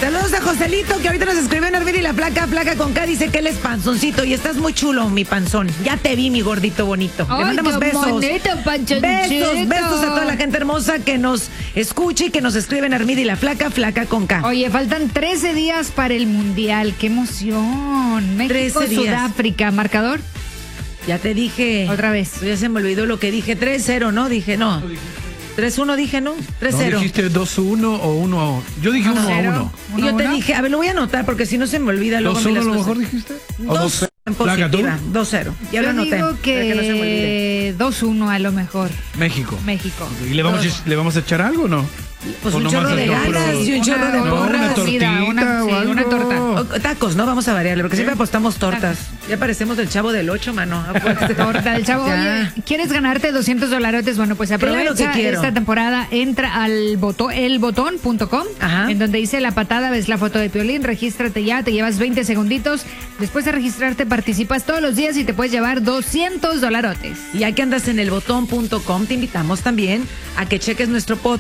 Saludos a Joselito, que ahorita nos escribió en Arvida y la placa con K, dice que él es panzoncito y estás muy chulo, mi panzón. Ya te vi, mi gordito bonito. Le mandamos besos. Bonito, Besos a toda la gente hermosa que nos escuche y que nos escribe en Arvida y la placa con K. Oye, faltan 13 días para el Mundial. ¡Qué emoción! México, 13 días. Sudáfrica, ¿marcador? Ya te dije. Otra vez. Ya se me olvidó lo que dije. 3-0, ¿no? Dije, no. 3-1 dije, ¿no? 3-0. ¿No dijiste 2-1 o 1-1? Yo dije 1-1. Y yo te dije, a ver, lo voy a anotar porque si no se me olvida luego. 2-1 a lo mejor dijiste. 2 en positiva. 2-0. Ya lo anoté. Yo digo para que no se me olvide. que 2-1 a lo mejor. México. ¿Y le vamos a echar algo o no? Pues ¿O un nomás chorro de el ganas compro? y un chorro de Una porras. tortita una torta. Tacos, ¿no? Vamos a variarle, porque siempre apostamos tortas. Ya parecemos del Chavo del 8, mano. Torta del Chavo. Ya. Oye, ¿quieres ganarte $200? Bueno, pues Claro que aprovecha quiero. esta temporada, entra al elbotón.com, Ajá. en donde dice La Patada, ves la foto de Piolín, regístrate ya, te llevas 20 segunditos. Después de registrarte, participas todos los días y te puedes llevar $200. Y ya que andas en elbotón.com, te invitamos también a que cheques nuestro podcast